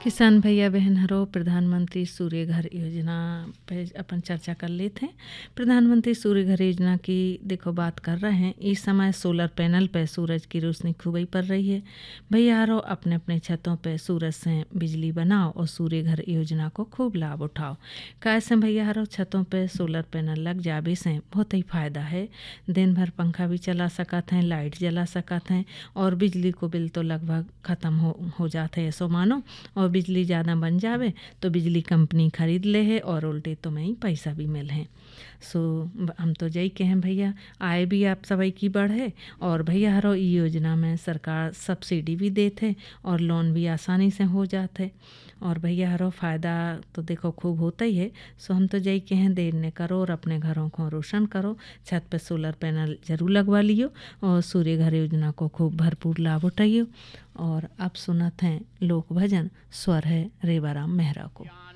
किसान भैया बहन हरो प्रधानमंत्री सूर्य घर योजना पे अपन चर्चा कर लेते हैं। प्रधानमंत्री सूर्य घर योजना की देखो बात कर रहे हैं। इस समय सोलर पैनल पे सूरज की रोशनी खूब ही पड़ रही है। भैया हरो अपने अपने छतों पे सूरज से बिजली बनाओ और सूर्य घर योजना को खूब लाभ उठाओ। कैसे भैया हरो छतों पे सोलर पैनल लग जावे से बहुत ही फायदा है। दिन भर पंखा भी चला सकत हैं, लाइट जला सकत हैं और बिजली को बिल तो लगभग ख़त्म हो जाते ऐसो मानो। और बिजली ज़्यादा बन जावे तो बिजली कंपनी खरीद ले है और उल्टे तो में ही पैसा भी मिल है। सो हम तो यही कहें भैया आय भी आप सभी की बढ़े और भैया हरो ई योजना में सरकार सब्सिडी भी देते और लोन भी आसानी से हो जाते और भैया हरो फ़ायदा तो देखो खूब होता ही है। सो हम तो यही कहें देर न करो और अपने घरों को रोशन करो। छत पे सोलर पैनल जरूर लगवा लियो और सूर्य घर योजना को खूब भरपूर लाभ उठाइयो। और अब सुनत हैं लोक भजन, स्वर है रेवाराम मेहरा को।